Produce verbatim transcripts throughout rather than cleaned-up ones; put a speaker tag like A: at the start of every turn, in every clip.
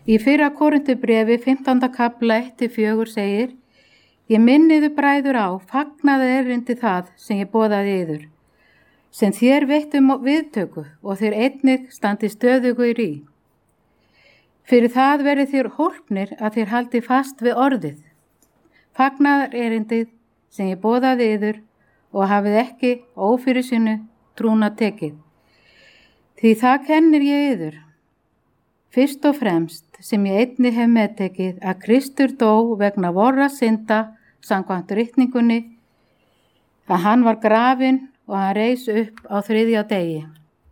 A: Í fyrra Korintubréfi fimmtánda kafla eitt til fjögur segir: Ég minniðu bræður á, fagnaði erindi það sem ég boðaði yður, sem þér veittum viðtöku og þér einnig standi stöðugur í. Fyrir það verið þér hólpnir að þér haldi fast við orðið. Fagnaðar erindið sem ég boðaði yður og hafið ekki ófyrirsynnu trúna tekið. Því það kennir ég yður. Fyrst og fremst sem ég einnig hef meðtekið að Kristur dó vegna vorra synda samkvæmt ritningunni, að hann var grafinn og hann reis upp á þriðja degi.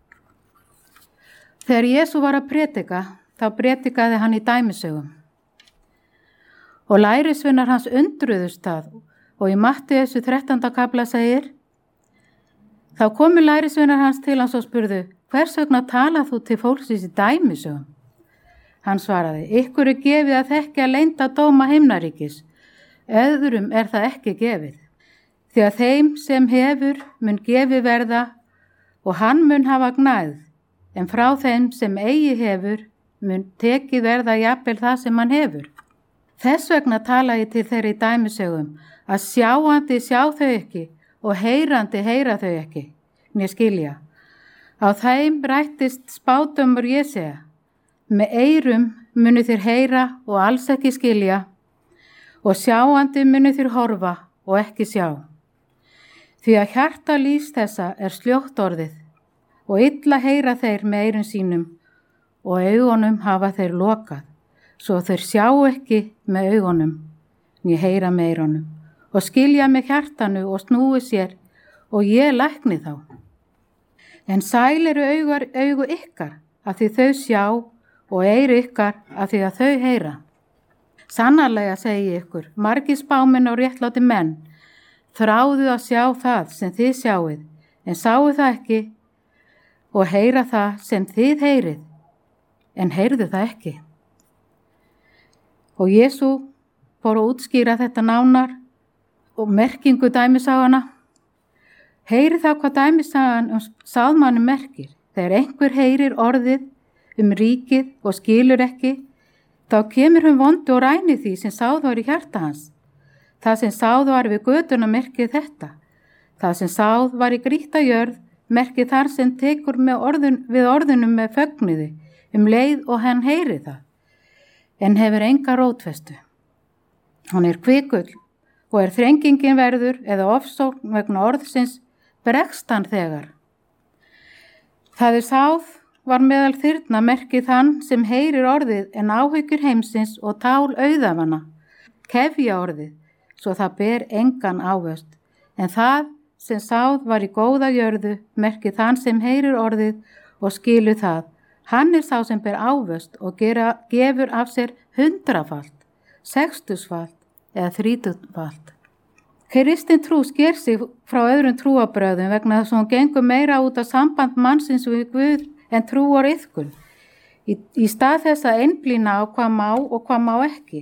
A: Þegar Jesú var að predika, þá predikaði hann í dæmisögum. Og lærisveinar hans undruðust það, og í Mattheusar þrettánda kafla segir: Þá komu lærisveinar hans til hans og spurðu: Hvers vegna talað þú til fólksins í dæmisögum? Hann svaraði: Ykkur er gefið að þekkja leynda dóma himnaríkis, öðrum er það ekki gefið. Því að þeim sem hefur mun gefið verða og hann mun hafa gnægð, en frá þeim sem eigi hefur mun tekið verða jafnvel það sem hann hefur. Þess vegna tala ég til þeirra í dæmisögum, að sjáandi sjá þau ekki og heyrandi heyra þau ekki, né skilja. Á þeim rættist spádómur Jesæja: Með eyrum munu þér heyra og alls ekki skilja, og sjáandi munu þér horfa og ekki sjá. Því að hjarta lífs þessa er sljótt orðið, og illa heyra þeir með eyrum sínum, og augunum hafa þeir lokað, svo þeir sjá ekki með augunum, né heyra með eyrunum, og skilja með hjartanu og snúi sér, og ég lækni þá. En sæl eru augu, augu ykkar, að því þau sjá, og eyru ykkar, að því að þau heyra. Sannarlega segi ég ykkur, margir spámenn og réttlátir menn þráðu að sjá það sem þið sjáið, en sáu það ekki, og heyra það sem þið heyrið, en heyrðu það ekki. Og Jesú fór að útskýra þetta nánar og merkingu dæmisagana. Heyri það hvað dæmisagan um sáðmanni merkir. Þegar einhver heyrir orðið um ríkið og skilur ekki, þá kemur hún vondi og rænir því sem sáð var í hjarta hans. Það sem sáð var við götuna merkið þetta. Það sem sáð var í grýtta jörð merkið þar sem tekur með orðun, við orðunum með fögnuði, um leið og hann heyri það, en hefur enga rótfestu. Hann er kvikull og er þrengingin verður eða ofsókn vegna orðsins, bregst hann þegar. Það er sáð var meðal þyrna merkið hann sem heyrir orðið en áhyggjur heimsins og tál auðafana, kefja orðið, svo það ber engan ávöxt. En það sem sáð var í góða jörðu merkið hann sem heyrir orðið og skilur það. Hann er sá sem ber ávöxt og gera, gefur af sér hundrafalt, sextusfalt eða þrítugfalt. Kristin trú sker sig frá öðrum trúabröðum vegna þess að hún gengur meira út af samband mannsins við Guð en trúar iðkun, í, í stað þess að einblína á hvað má og hvað má ekki.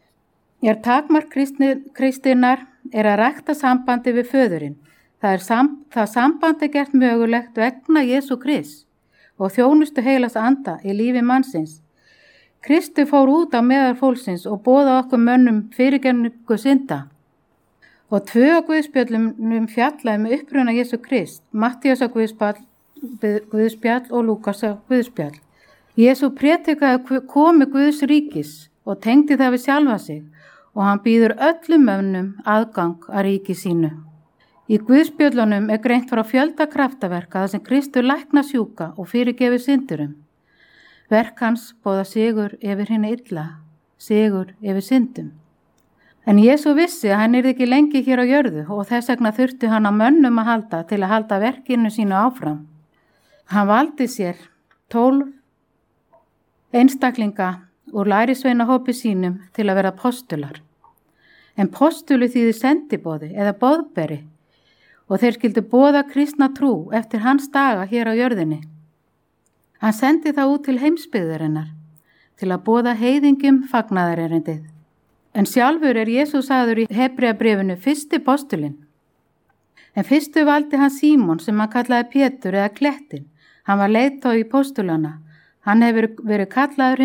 A: Er takmark kristinnar er að rækta sambandi við föðurinn. Það, er sam, það samband er gert mögulegt vegna Jesú Krist og þjónustu heilags anda í lífi mannsins. Kristi fór út á meðal fólksins og boða okkur mönnum fyrirgefningu synda. Og tvö á Guðspjöllum fjallaði með uppruna Jesú Krist, Matthíasar Guðspjall, Guðspjall og Lúkasar Guðspjall. Jesú prédikaði komu Guðs ríkis og tengdi það við sjálfa sig og hann býður öllum mönnum aðgang að ríki sínu. Í Guðspjöllunum er greint frá fjölda kraftaverka þar sem Kristur lækna sjúka og fyrirgefur syndurum. Verk hans boða sigur yfir hina illa, sigur yfir syndum. En Jesú vissi að hann yrði ekki lengi hér á jörðu og þess vegna þurfti hann á mönnum að halda til að halda verkinu sínu áfram. Hann valdi sér tólf einstaklinga úr lærisveinahópi sínum til að vera postular. En postuli þýðir sendiboði eða boðberi og þeir skildu boða kristna trú eftir hans daga hér á jörðinni. Hann sendi það út til heimsbyggðarinnar til að boða heiðingjum fagnaðarerindið. En sjálfur er Jesús sagður í Hebreabréfinu fyrsti postulinn. En fyrstu valdi hann Símon sem hann kallaði Pétur eða Klettin. Hann var leiðtogi postulana. Hann hefur verið kallaður